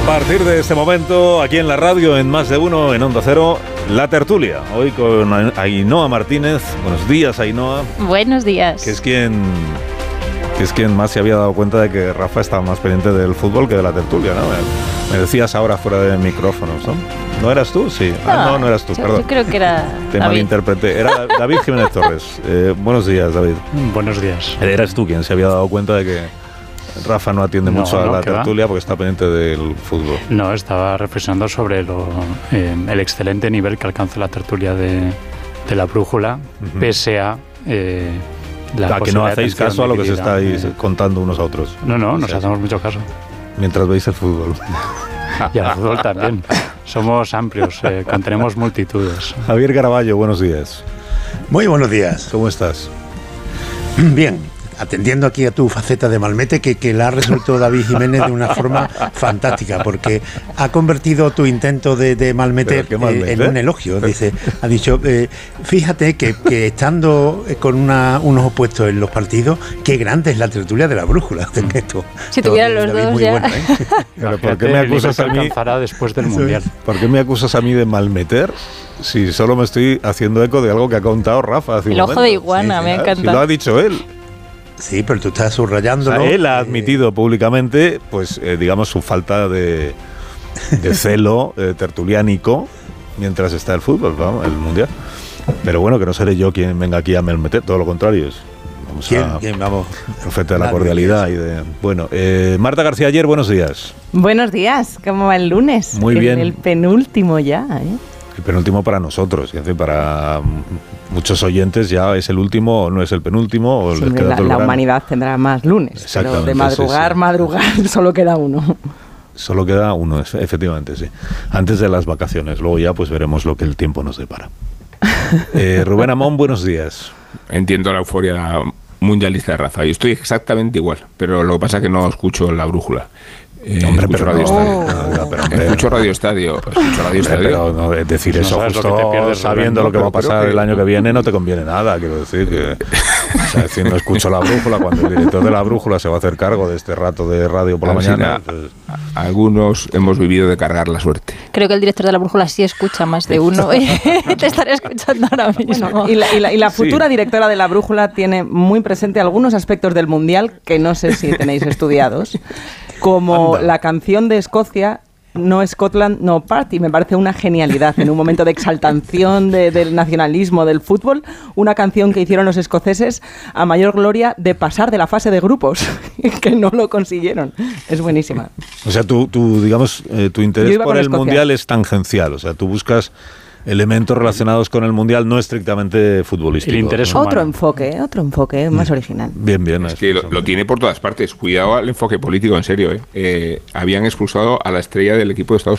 partir de este momento, aquí en la radio, en Más de Uno, en Onda Cero, La Tertulia. Hoy con Ainhoa Martínez. Buenos días, Ainhoa. Buenos días. Que es quien más se había dado cuenta de que Rafa estaba más pendiente del fútbol que de la tertulia, ¿no? Me decías ahora fuera de micrófonos, ¿no? ¿No eras tú? Sí. No eras tú, perdón. Yo creo que era Te David. malinterpreté. Era David Jiménez Torres. Buenos días, David. Buenos días. Eras tú quien se había dado cuenta de que Rafa no atiende mucho a la tertulia porque está pendiente del fútbol. No, estaba reflexionando sobre el excelente nivel que alcanza la tertulia de la brújula, pese a la que no hacéis caso a lo que se estáis contando unos a otros. No, nos hacemos mucho caso. Mientras veis el fútbol. Y al fútbol también. Somos amplios, contenemos multitudes. Javier Caraballo, buenos días. Muy buenos días. ¿Cómo estás? Bien, atendiendo aquí a tu faceta de malmete que la ha resuelto David Jiménez de una forma fantástica, porque ha convertido tu intento de malmeter en un elogio. Ha dicho, fíjate que estando con unos opuestos en los partidos, qué grande es la tertulia de la brújula. Si tuvieran los David, dos muy ya. Bueno, Pero ¿por qué me acusas a mí? Alcanzará después del Mundial. ¿Por qué me acusas a mí de malmeter? Si solo me estoy haciendo eco de algo que ha contado Rafa hace un El momento. ojo de iguana, me encanta. Si lo ha dicho él. Sí, pero tú estás subrayándolo. O sea, él ha admitido públicamente, pues, digamos, su falta de celo tertuliánico mientras está el fútbol, ¿no? El Mundial. Pero bueno, que no seré yo quien venga aquí a malmeter, todo lo contrario. ¿Quién? Vamos. Profeta de la cordialidad y de... Bueno, Marta García Ayer, buenos días. Buenos días, ¿cómo va el lunes? Muy bien. El penúltimo ya, ¿eh? El penúltimo para nosotros, es decir, para muchos oyentes ya es el último o no es el penúltimo. O Sí, les queda todo la el humanidad tendrá más lunes, pero de madrugar, solo queda uno. Solo queda uno, efectivamente, sí. Antes de las vacaciones, luego ya pues veremos lo que el tiempo nos depara. Rubén Amón, buenos días. Entiendo la euforia mundialista de Rafa. Yo estoy exactamente igual, pero lo que pasa es que no escucho la brújula. Hombre, escucho pero Radio no. Estadio. Escucho Radio Estadio. Pero no, decir No eso sabes lo justo que te pierdes, sabiendo Rubén, lo que va a pasar pero el año que viene no te conviene nada, quiero decir que... O sea, decir, no escucho la brújula cuando el director de la brújula se va a hacer cargo de este rato de radio por la mañana. Pues... Algunos hemos vivido de cargar la suerte. Creo que el director de la brújula sí escucha más de uno. Te estaré escuchando ahora mismo. Bueno, y la futura directora de la brújula tiene muy presente algunos aspectos del Mundial que no sé si tenéis estudiados, como la canción de Escocia, No Scotland, No Party. Me parece una genialidad en un momento de exaltación del nacionalismo del fútbol, una canción que hicieron los escoceses a mayor gloria de pasar de la fase de grupos, que no lo consiguieron. Es buenísima. O sea, tu interés por el Mundial es tangencial, o sea, tú buscas elementos relacionados con el Mundial no estrictamente futbolísticos. El interés humano. Otro enfoque más original. Bien. Es que lo tiene por todas partes. Cuidado al enfoque político, en serio. Habían expulsado a la estrella del equipo de Estados